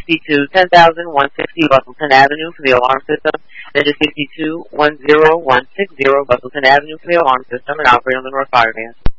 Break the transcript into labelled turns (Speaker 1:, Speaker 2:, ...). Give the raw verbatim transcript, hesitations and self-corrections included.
Speaker 1: sixty-two ten thousand one sixty Bustleton Avenue for the alarm system. That is sixty-two ten one sixty Bustleton Avenue for the alarm system and operate on the North Fire Band.